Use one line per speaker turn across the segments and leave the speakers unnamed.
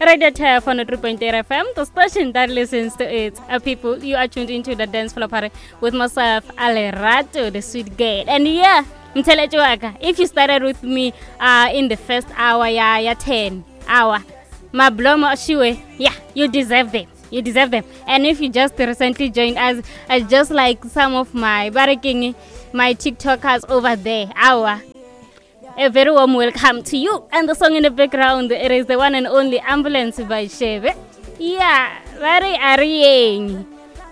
Radio Tef on 3.8 FM, the station that listens to it. People, you are tuned into the Dance Floor Party with myself, Alerato, the sweet girl. And yeah, if you started with me in the first hour, 10 hour, my blomo shiwe, you deserve them. You deserve them. And if you just recently joined us, just like some of my baraking, my TikTokers over there, a very warm welcome to you. And the song in the background, it is the one and only Ambulance by Sheve. Yeah, very ariyeng.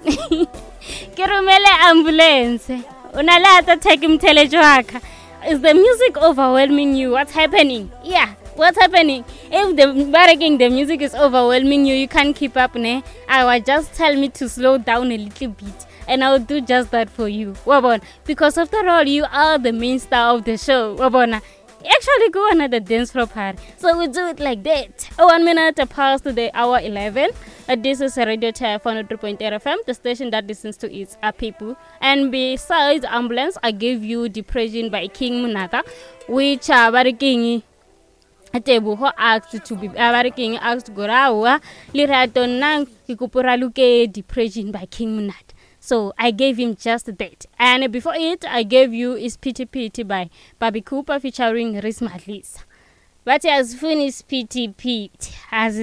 Kirumele ambulance. Unalata take him telejwaka. Is the music overwhelming you? What's happening? Yeah, what's happening? If the music is overwhelming you, you can't keep up, ne? Just tell me to slow down a little bit. And I'll do just that for you, Wabon. Because after all, you are the main star of the show, Wabona. Actually, go another dance floor party. So we do it like that. 1 minute past the hour 11. This is a Radio Tef on 3.8 FM, the station that listens to its people. And besides Ambulance, I gave you Depression by King Munata, which Bariking Tebuho asked to be Bariking asked Gorawa, Lirato Nang Hikupura Luke Depression by King Munata. So I gave him just that. And before it, I gave you Is Pity Pity by Bobby Cooper featuring Riz Matlis. But as finished Pity Pity.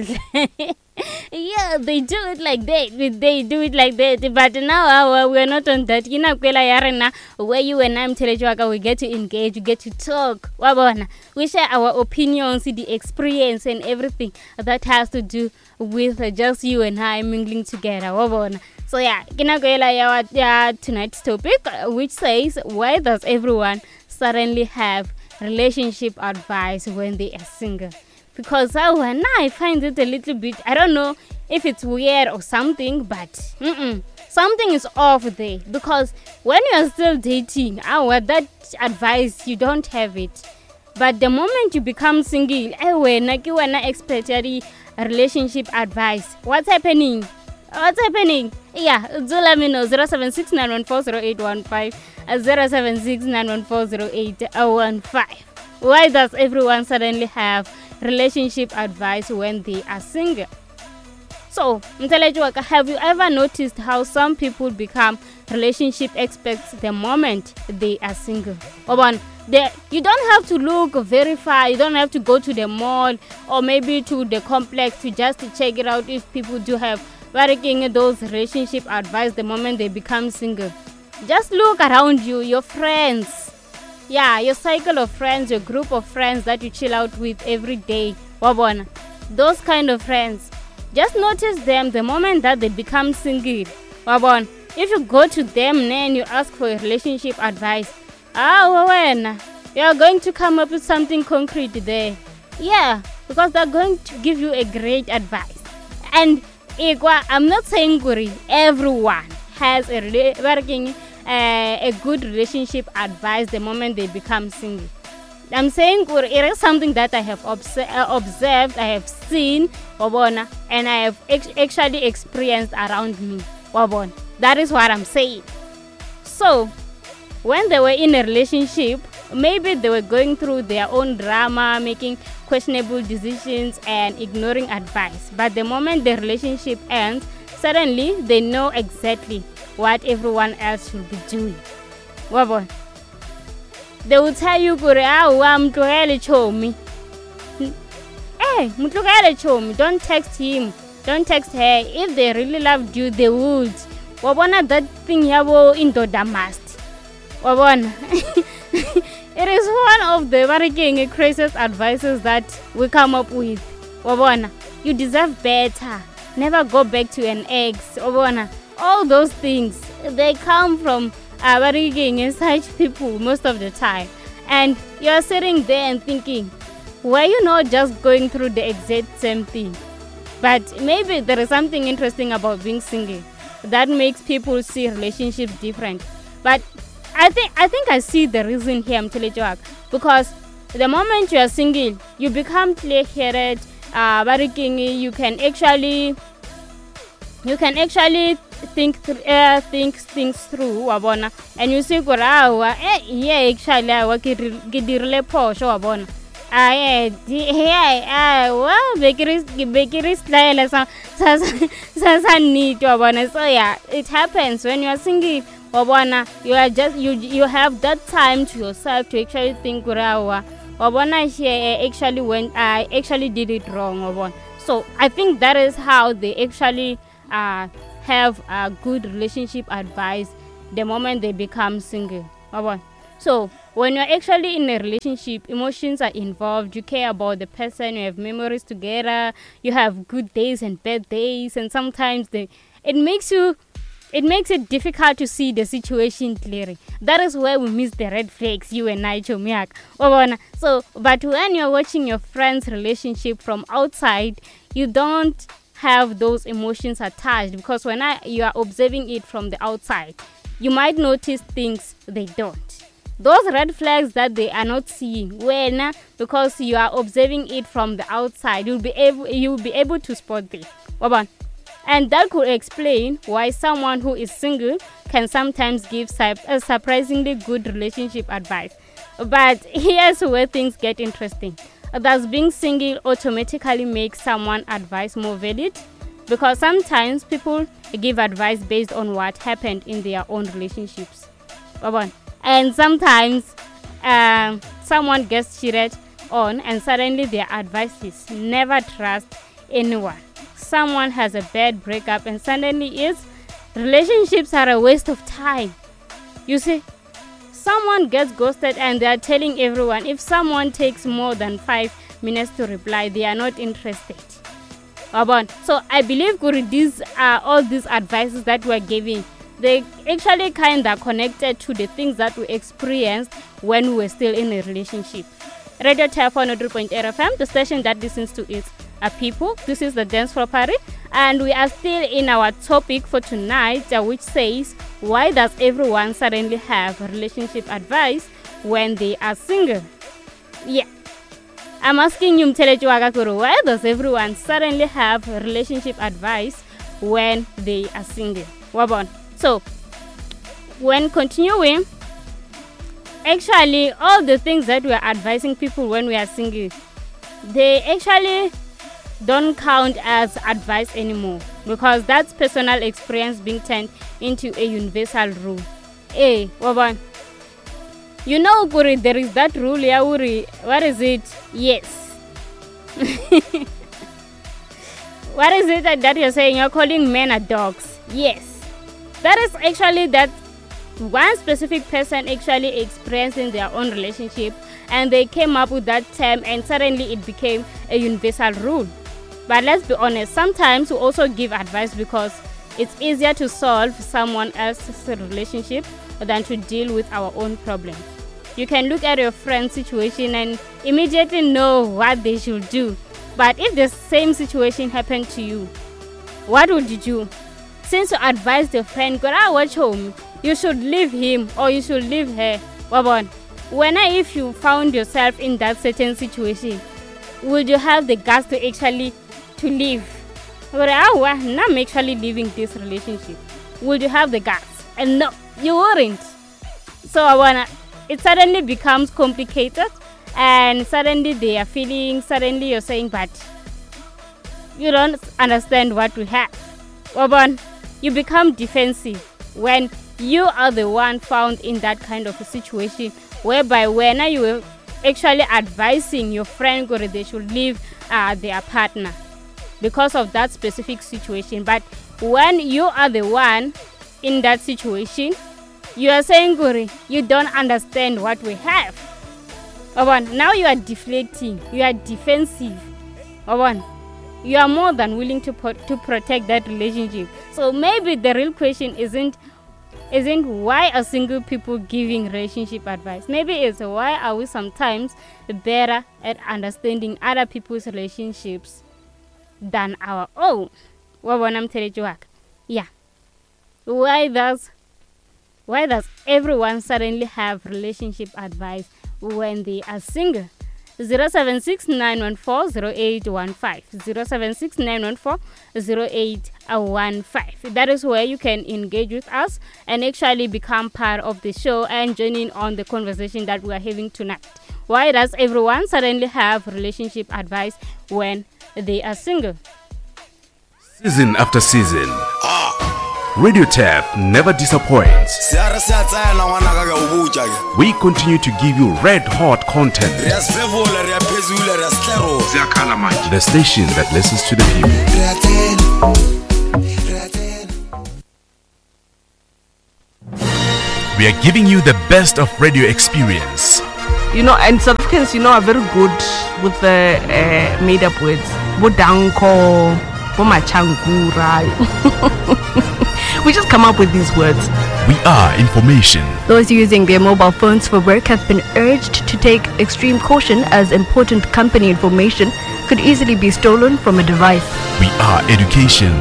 Yeah, they do it like that. They do it like that. But now we're not on that. Where you and I'm telling we get to engage, we get to talk. We share our opinions, the experience and everything that has to do with just you and I mingling together. So yeah, tonight's topic, which says, why does everyone suddenly have relationship advice when they are single? Because I find it a little bit, I don't know if it's weird or something, but something is off there. Because when you're still dating, that advice, you don't have it. But the moment you become single, I expect a relationship advice. What's happening? What's happening? Yeah, do let me know. 0769140815 0769140815. Why does everyone suddenly have relationship advice when they are single? So, have you ever noticed how some people become relationship experts the moment they are single? You don't have to look very far. You don't have to go to the mall or maybe to the complex to just check it out if people do have those relationship advice the moment they become single. Just look around you, your friends. Yeah, your cycle of friends, your group of friends that you chill out with every day. Those kind of friends. Just notice them the moment that they become single. If you go to them and you ask for a relationship advice, you are going to come up with something concrete there. Yeah, because they're going to give you a great advice. And I'm not saying everyone has a good relationship advice the moment they become single. I'm saying it is something that I have observed, I have seen, and I have actually experienced around me. That is what I'm saying. So, when they were in a relationship, maybe they were going through their own drama, making questionable decisions and ignoring advice. But the moment the relationship ends, suddenly they know exactly what everyone else should be doing. They will tell you, don't text him, don't text her. If they really loved you, they would. That thing in the must. It is one of the very craziest advices that we come up with. You deserve better. Never go back to an ex. All those things, they come from such people most of the time. And you're sitting there and thinking, why you not just going through the exact same thing? But maybe there is something interesting about being single that makes people see relationships different. But I think I see the reason here, I'm telling you, because the moment you are single, you become clear-headed, you can actually think things through, and you see, well, bakery style sa need wabona. So yeah, it happens when you are single wabona. You are just you have that time to yourself to actually think wabona she actually went I actually did it wrong wabona. So I think that is how they actually have a good relationship advice the moment they become single wabona. So when you're actually in a relationship, emotions are involved. You care about the person. You have memories together. You have good days and bad days, and sometimes it makes it difficult to see the situation clearly. That is where we miss the red flags, you and I, Chomiak. So, but when you're watching your friend's relationship from outside, you don't have those emotions attached, because when you are observing it from the outside, you might notice things they don't. Those red flags that they are not seeing, because you are observing it from the outside, you'll be able to spot them. And that could explain why someone who is single can sometimes give a surprisingly good relationship advice. But here's where things get interesting. Does being single automatically make someone's advice more valid? Because sometimes people give advice based on what happened in their own relationships. And sometimes someone gets cheated on and suddenly their advice is never trust anyone. Someone has a bad breakup and suddenly relationships are a waste of time. You see, someone gets ghosted and they are telling everyone if someone takes more than 5 minutes to reply, they are not interested. So I believe these are all these advices that we're giving. They actually kind of connected to the things that we experienced when we were still in a relationship. Radio Telephone 3.8 FM, the station that listens to it are people. This is the Dance Floor Party, and we are still in our topic for tonight, which says, why does everyone suddenly have relationship advice when they are single? Yeah. I'm asking you, why does everyone suddenly have relationship advice when they are single? Wabon. So, when continuing, actually, all the things that we are advising people when we are single, they actually don't count as advice anymore, because that's personal experience being turned into a universal rule. Hey, Waban, you know, Guri, there is that rule, Yauri. What is it? Yes. What is it that you're saying? You're calling men are dogs. Yes. That is actually that one specific person actually experienced in their own relationship, and they came up with that term, and suddenly it became a universal rule. But let's be honest, sometimes we also give advice because it's easier to solve someone else's relationship than to deal with our own problem. You can look at your friend's situation and immediately know what they should do. But if the same situation happened to you, what would you do? Since you advised your friend, go watch home, you should leave him or you should leave her. If you found yourself in that certain situation, would you have the guts to actually to leave? I'm actually leaving this relationship. Would you have the guts? And no, you wouldn't. So it suddenly becomes complicated, and suddenly they are feeling, suddenly you're saying, but you don't understand what we have. You become defensive when you are the one found in that kind of a situation, whereby when you were actually advising your friend that they should leave their partner because of that specific situation. But when you are the one in that situation, you are saying, Guri, you don't understand what we have. Now you are deflating, you are defensive. You are more than willing to protect that relationship. So maybe the real question isn't why are single people giving relationship advice. Maybe it's why are we sometimes better at understanding other people's relationships than our own. Yeah. Why does everyone suddenly have relationship advice when they are single? 076-914-0815 076-914-0815. That is where you can engage with us and actually become part of the show and join in on the conversation that we are having tonight. Why does everyone suddenly have relationship advice when they are single?
Season after season, Radio TAF never disappoints. We continue to give you red-hot content. The station that listens to the people. We are giving you the best of radio experience.
And South Africans, are very good with the made-up words. Bodanko, bomachangura. We just come up with these words.
We are information.
Those using their mobile phones for work have been urged to take extreme caution as important company information could easily be stolen from a device.
We are education.